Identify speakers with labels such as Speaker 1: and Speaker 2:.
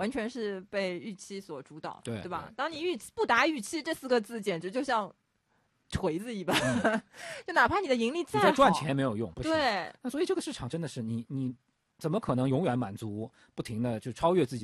Speaker 1: 完全是被预期所主导，
Speaker 2: 对
Speaker 1: 吧？
Speaker 2: 对
Speaker 1: 当你不达预期这4个字，简直就像锤子一般，就哪怕你的盈利再好，
Speaker 2: 你在赚钱没有用，不行。
Speaker 1: 对，
Speaker 2: 那所以这个市场真的是你怎么可能永远满足，不停的就超越自己